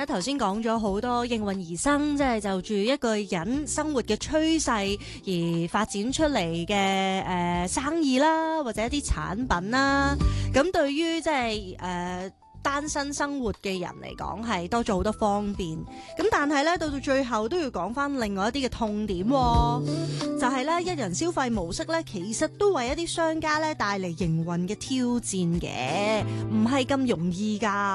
咧，頭先講咗好多應運而生，即係就住一個人生活嘅趨勢而發展出嚟嘅生意啦，或者一啲產品啦。咁對於即係單身生活嘅人嚟講係多咗好多方便，咁但係咧到最後都要講翻另外一啲嘅痛點，就係咧一人消費模式咧，其實都為一啲商家咧帶嚟營運嘅挑戰嘅，唔係咁容易㗎。